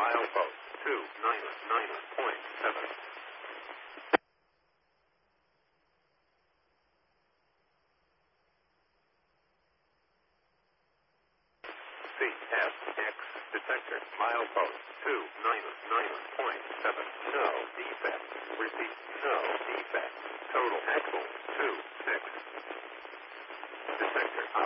Milepost 299.7. CSX detector. Milepost 299.7. No defects. Repeat. No defects. Total axle